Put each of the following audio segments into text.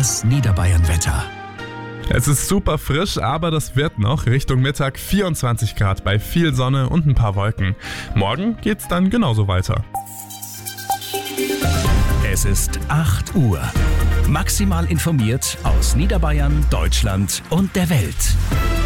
Das Niederbayern-Wetter. Es ist super frisch, aber das wird noch. Richtung Mittag 24 Grad bei viel Sonne und ein paar Wolken. Morgen geht's dann genauso weiter. Es ist 8 Uhr. Maximal informiert aus Niederbayern, Deutschland und der Welt.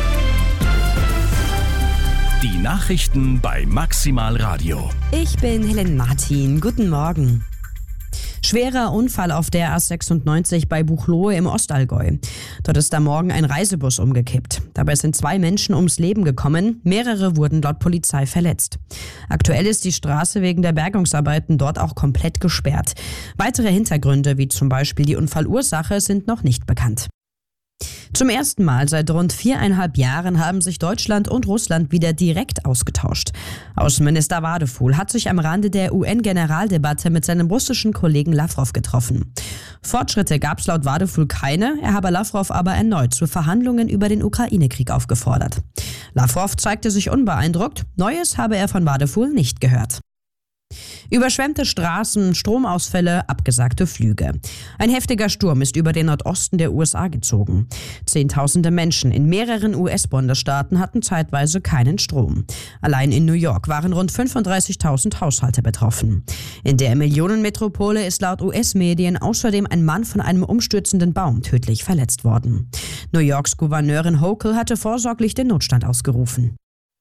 Die Nachrichten bei Maximal Radio. Ich bin Helen Martin. Guten Morgen. Schwerer Unfall auf der A96 bei Buchloe im Ostallgäu. Dort ist am Morgen ein Reisebus umgekippt. Dabei sind 2 Menschen ums Leben gekommen. Mehrere wurden laut Polizei verletzt. Aktuell ist die Straße wegen der Bergungsarbeiten dort auch komplett gesperrt. Weitere Hintergründe, wie zum Beispiel die Unfallursache, sind noch nicht bekannt. Zum ersten Mal seit rund 4,5 Jahren haben sich Deutschland und Russland wieder direkt ausgetauscht. Außenminister Wadefuhl hat sich am Rande der UN-Generaldebatte mit seinem russischen Kollegen Lawrow getroffen. Fortschritte gab es laut Wadefuhl keine, er habe Lawrow aber erneut zu Verhandlungen über den Ukraine-Krieg aufgefordert. Lawrow zeigte sich unbeeindruckt, Neues habe er von Wadefuhl nicht gehört. Überschwemmte Straßen, Stromausfälle, abgesagte Flüge. Ein heftiger Sturm ist über den Nordosten der USA gezogen. Zehntausende Menschen in mehreren US-Bundesstaaten hatten zeitweise keinen Strom. Allein in New York waren rund 35.000 Haushalte betroffen. In der Millionenmetropole ist laut US-Medien außerdem ein Mann von einem umstürzenden Baum tödlich verletzt worden. New Yorks Gouverneurin Hochul hatte vorsorglich den Notstand ausgerufen.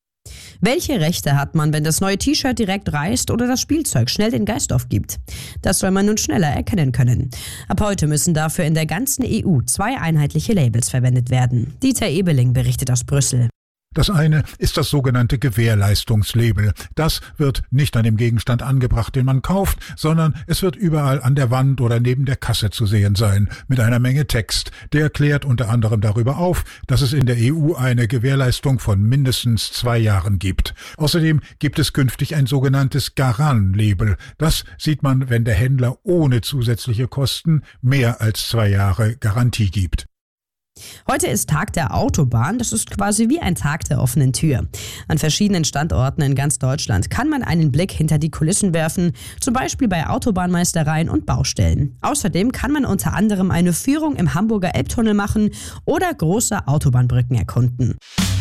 Welche Rechte hat man, wenn das neue T-Shirt direkt reißt oder das Spielzeug schnell den Geist aufgibt? Das soll man nun schneller erkennen können. Ab heute müssen dafür in der ganzen EU 2 einheitliche Labels verwendet werden. Dieter Ebeling berichtet aus Brüssel. Das eine ist das sogenannte Gewährleistungslabel. Das wird nicht an dem Gegenstand angebracht, den man kauft, sondern es wird überall an der Wand oder neben der Kasse zu sehen sein, mit einer Menge Text. Der klärt unter anderem darüber auf, dass es in der EU eine Gewährleistung von mindestens 2 Jahren gibt. Außerdem gibt es künftig ein sogenanntes Garant-Label. Das sieht man, wenn der Händler ohne zusätzliche Kosten mehr als 2 Jahre Garantie gibt. Heute ist Tag der Autobahn, das ist quasi wie ein Tag der offenen Tür. An verschiedenen Standorten in ganz Deutschland kann man einen Blick hinter die Kulissen werfen, zum Beispiel bei Autobahnmeistereien und Baustellen. Außerdem kann man unter anderem eine Führung im Hamburger Elbtunnel machen oder große Autobahnbrücken erkunden.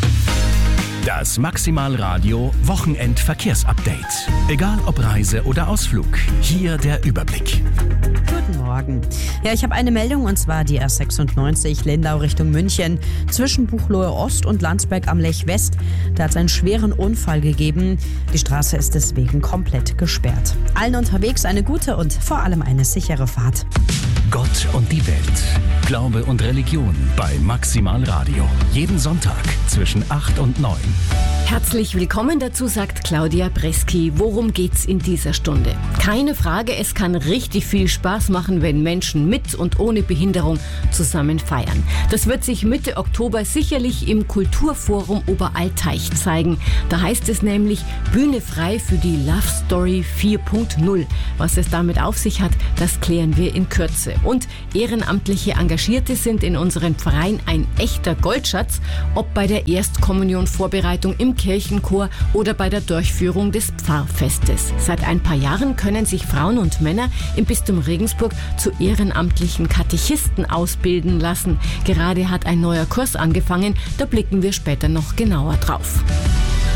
Das Maximal Radio Wochenendverkehrsupdate. Egal ob Reise oder Ausflug, hier der Überblick. Guten Morgen. Ja, ich habe eine Meldung und zwar die A96 Lindau Richtung München. Zwischen Buchloe Ost und Landsberg am Lech West. Da hat es einen schweren Unfall gegeben. Die Straße ist deswegen komplett gesperrt. Allen unterwegs eine gute und vor allem eine sichere Fahrt. Gott und die Welt. Glaube und Religion bei Maximal Radio. Jeden Sonntag zwischen 8 und 9. Herzlich willkommen dazu, sagt Claudia Breski. Worum geht's in dieser Stunde? Keine Frage, es kann richtig viel Spaß machen, wenn Menschen mit und ohne Behinderung zusammen feiern. Das wird sich Mitte Oktober sicherlich im Kulturforum Oberalteich zeigen. Da heißt es nämlich Bühne frei für die Love Story 4.0. Was es damit auf sich hat, das klären wir in Kürze. Und ehrenamtliche Engagierte sind in unserem Verein ein echter Goldschatz, ob bei der Erstkommunionvorbereitung im Kirchenchor oder bei der Durchführung des Pfarrfestes. Seit ein paar Jahren können sich Frauen und Männer im Bistum Regensburg zu ehrenamtlichen Katechisten ausbilden lassen. Gerade hat ein neuer Kurs angefangen, da blicken wir später noch genauer drauf.